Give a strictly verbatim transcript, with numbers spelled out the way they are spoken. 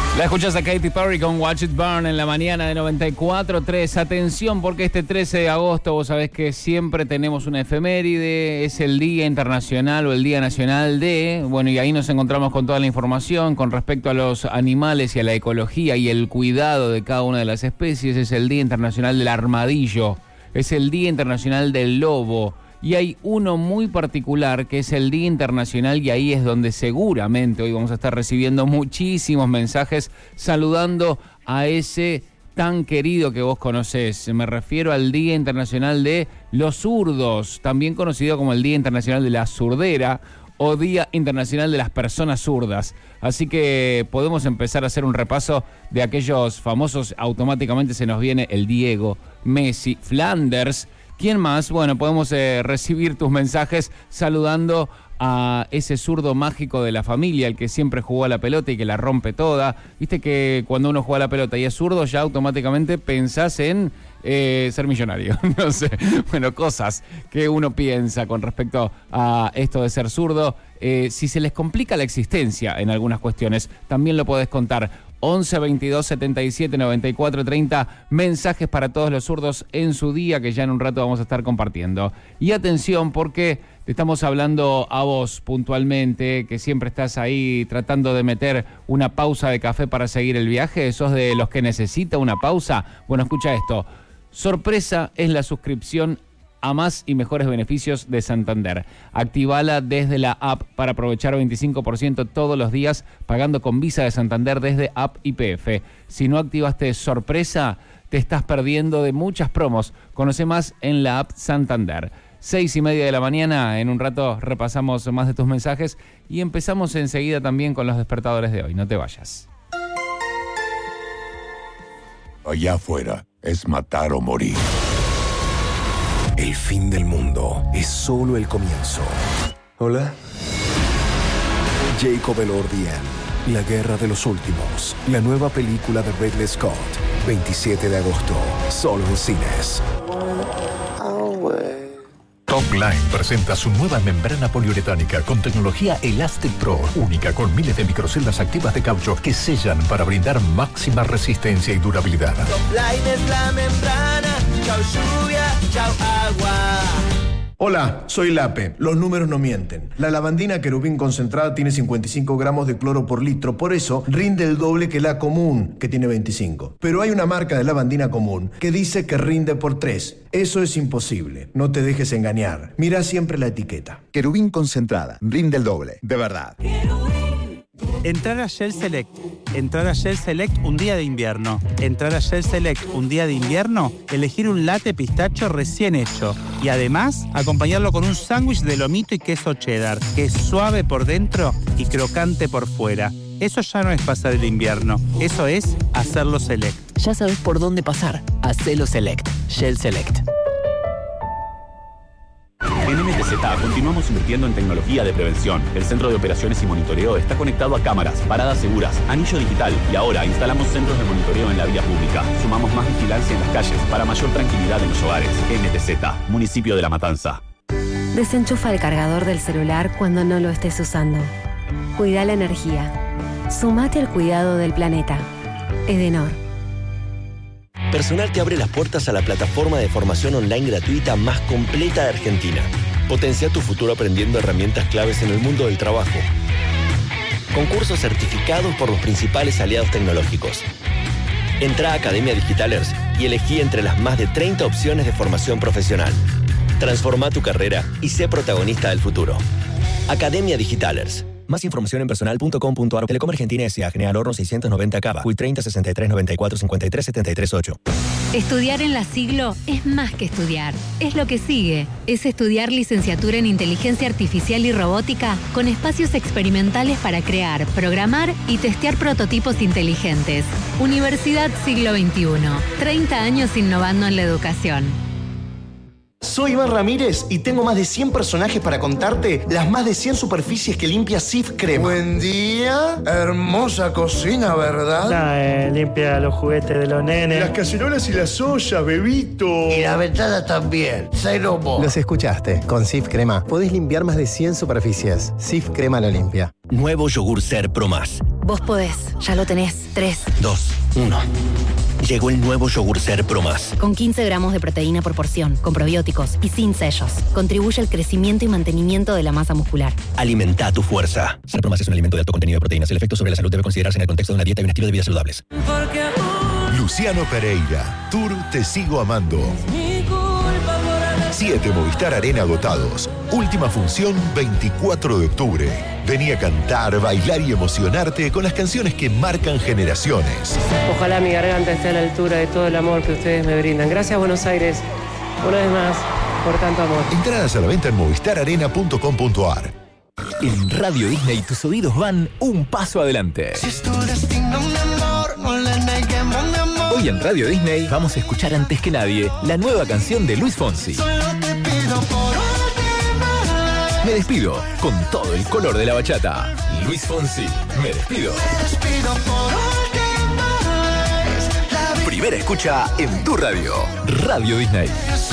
La escuchás a Katy Perry con Watch It Burn en la mañana de noventa y cuatro punto tres. Atención, porque este trece de agosto vos sabés que siempre tenemos una efeméride. Es el Día Internacional o el Día Nacional de... Bueno, y ahí nos encontramos con toda la información con respecto a los animales y a la ecología y el cuidado de cada una de las especies. Es el Día Internacional del Armadillo. Es el Día Internacional del Lobo. Y hay uno muy particular que es el Día Internacional, y ahí es donde seguramente hoy vamos a estar recibiendo muchísimos mensajes saludando a ese tan querido que vos conocés. Me refiero al Día Internacional de los Zurdos, también conocido como el Día Internacional de la Surdera o Día Internacional de las Personas Zurdas. Así que podemos empezar a hacer un repaso de aquellos famosos. Automáticamente se nos viene el Diego, Messi, Flanders. ¿Quién más? Bueno, podemos eh, recibir tus mensajes saludando a ese zurdo mágico de la familia, el que siempre jugó a la pelota y que la rompe toda. Viste que cuando uno juega a la pelota y es zurdo, ya automáticamente pensás en eh, ser millonario. No sé, bueno, cosas que uno piensa con respecto a esto de ser zurdo. Eh, si se les complica la existencia en algunas cuestiones, también lo podés contar. once, veintidós, setenta y siete, noventa y cuatro, treinta, mensajes para todos los zurdos en su día, que ya en un rato vamos a estar compartiendo. Y atención, porque te estamos hablando a vos puntualmente, que siempre estás ahí tratando de meter una pausa de café para seguir el viaje. ¿Sos de los que necesita una pausa? Bueno, escucha esto. Sorpresa es la suscripción a más y mejores beneficios de Santander. Activala desde la app para aprovechar veinticinco por ciento todos los días pagando con Visa de Santander desde app Y P F. Si no activaste Sorpresa, te estás perdiendo de muchas promos. Conoce más en la app Santander. Seis y media de la mañana, en un rato repasamos más de tus mensajes y empezamos enseguida también con los despertadores de hoy. No te vayas. Allá afuera es matar o morir. El fin del mundo es solo el comienzo. Hola. Jacob Elordi en La Guerra de los Últimos, la nueva película de Ridley Scott, veintisiete de agosto, solo en cines. Top Line presenta su nueva membrana poliuretánica con tecnología Elastic Pro, única con miles de microceldas activas de caucho que sellan para brindar máxima resistencia y durabilidad. Top Line es la membrana, chau lluvia, chau agua. Hola, soy Lape. Los números no mienten. La lavandina Querubín concentrada tiene cincuenta y cinco gramos de cloro por litro, por eso rinde el doble que la común, que tiene veinticinco. Pero hay una marca de lavandina común que dice que rinde por tres. Eso es imposible. No te dejes engañar. Mira siempre la etiqueta. Querubín concentrada, rinde el doble, de verdad. Entrar a Shell Select. Entrar a Shell Select un día de invierno. Entrar a Shell Select un día de invierno, elegir un latte pistacho recién hecho. Y además, acompañarlo con un sándwich de lomito y queso cheddar, que es suave por dentro y crocante por fuera. Eso ya no es pasar el invierno, eso es hacerlo Select. Ya sabes por dónde pasar. Hacelo Select. Shell Select. En M T Z continuamos invirtiendo en tecnología de prevención. El centro de operaciones y monitoreo está conectado a cámaras, paradas seguras, anillo digital y ahora instalamos centros de monitoreo en la vía pública. Sumamos más vigilancia en las calles para mayor tranquilidad en los hogares. M T Z, municipio de La Matanza. Desenchufa el cargador del celular cuando no lo estés usando. Cuida la energía. Sumate al cuidado del planeta. Edenor. Personal te abre las puertas a la plataforma de formación online gratuita más completa de Argentina. Potencia tu futuro aprendiendo herramientas claves en el mundo del trabajo. Concursos certificados por los principales aliados tecnológicos. Entra a Academia Digitalers y elegí entre las más de treinta opciones de formación profesional. Transforma tu carrera y sé protagonista del futuro. Academia Digitalers. Más información en personal punto com punto a r. Telecom Argentina S A. General Horno seiscientos noventa Cava. Q I treinta, sesenta y tres, noventa y cuatro, cincuenta y tres, setenta y tres, ocho. Estudiar en la Siglo es más que estudiar. Es lo que sigue. Es estudiar licenciatura en Inteligencia Artificial y Robótica con espacios experimentales para crear, programar y testear prototipos inteligentes. Universidad Siglo veintiuno. treinta años innovando en la educación. Soy Iván Ramírez y tengo más de cien personajes para contarte las más de cien superficies que limpia Cif Crema. Buen día, hermosa cocina, ¿verdad? Nah, eh, limpia los juguetes de los nenes. Las cacerolas y las ollas, bebito. Y la ventana también, cero mo. Los escuchaste, con Cif Crema podés limpiar más de cien superficies. Cif Crema lo limpia. Nuevo yogur Ser Pro Más. Vos podés, ya lo tenés. tres. dos, uno. Llegó el nuevo Yogurcer Pro Más. Con quince gramos de proteína por porción, con probióticos y sin sellos. Contribuye al crecimiento y mantenimiento de la masa muscular. Alimenta tu fuerza. Ser Pro Más es un alimento de alto contenido de proteínas. El efecto sobre la salud debe considerarse en el contexto de una dieta y un estilo de vida saludables. Luciano Pereira, Tour Te Sigo Amando. Siete Movistar Arena agotados. Última función veinticuatro de octubre. Vení a cantar, bailar y emocionarte con las canciones que marcan generaciones. Ojalá mi garganta esté a la altura de todo el amor que ustedes me brindan. Gracias, Buenos Aires, una vez más, por tanto amor. Entradas a la venta en movistar arena punto com punto a r. En Radio Disney tus oídos van un paso adelante. Si es tu destino, mi amor, no le neguemos, mi amor. Hoy en Radio Disney vamos a escuchar antes que nadie la nueva canción de Luis Fonsi. Solo te pido por última vez. Me despido con todo el color de la bachata. Luis Fonsi, me despido. Me despido por última vez. La Primera escucha en tu radio. Radio Disney.